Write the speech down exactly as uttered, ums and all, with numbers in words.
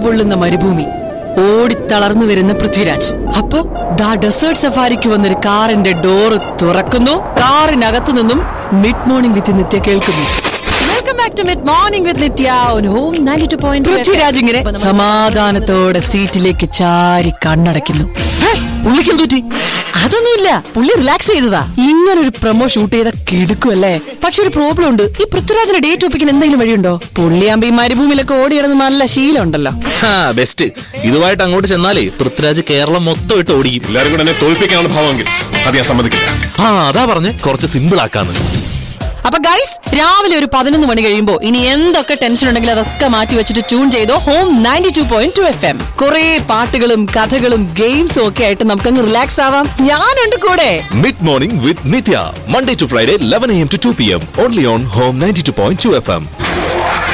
പൊള്ളുന്ന മരുഭൂമി, ഓടിത്തളർന്നു വരുന്ന പൃഥ്വിരാജ്. അപ്പൊ ദാ ഡെസേർട്ട് സഫാരിക്ക് വന്നൊരു കാറിന്റെ ഡോറ് തുറക്കുന്നു. കാറിനകത്തു നിന്നും മിഡ് മോർണിംഗ് വിത്ത് നിത്യ കേൾക്കുന്നു. Welcome back to mid morning with Nithya on home ninety two point two. Prithviraj ഇങ്ങനെ സമാധാനത്തോടെ സീറ്റിലേക്ക് ചാരി കണ്ണടയ്ക്കുന്നു. പുള്ളിക്കും തൂറ്റി. അതൊന്നുമില്ല, പുള്ളി റിലാക്സ് ചെയ്തതാ. ഇങ്ങനൊരു പ്രൊമോ ഷൂട്ട് ചെയ്ത കിടുക്കുമല്ലേ. പക്ഷെ ഒരു പ്രോബ്ലം ഉണ്ട്. ഈ പൃഥ്വിരാജിന്റെ ഡേറ്റ് ഒപ്പിക്കാൻ എന്തെങ്കിലും വഴിയുണ്ടോ? പുള്ളിയാകുമ്പോ ഈ മരുഭൂമിയിലൊക്കെ ഓടിയിടുന്ന നല്ല ശീലം ഉണ്ടല്ലോ. ബെസ്റ്റ്. ഇതുമായിട്ട് അങ്ങോട്ട് ചെന്നാലേ പൃഥ്വിരാജ് കേരളം മൊത്തം ഇട്ട് ഓടിക്കും. എല്ലാവരും കൂടെ എന്നെ തോൽപ്പിക്കാനുള്ള ഭാവമെങ്കിൽ അത് ഞാൻ സമ്മതിക്കില്ല. ആ അതാ പറഞ്ഞ് കുറച്ച് സിമ്പിൾ ആക്കാന്ന്. അപ്പൊ ഗൈസ്, രാവിലെ ഒരു പതിനൊന്ന് മണി കഴിയുമ്പോ ഇനി എന്തൊക്കെ ടെൻഷൻ ഉണ്ടെങ്കിലും അതൊക്കെ മാറ്റി വെച്ചിട്ട് ട്യൂൺ ചെയ്തോ home ninety two point two F M. കുറെ പാട്ടുകളും കഥകളും ഗെയിംസും ഒക്കെ ആയിട്ട് നമുക്കങ്ങ് റിലാക്സ് ആവാം. ഞാനുണ്ട് കൂടെ. Mid morning with Nithya, Monday to Friday eleven A M to to P am only on home ninety two point two F M.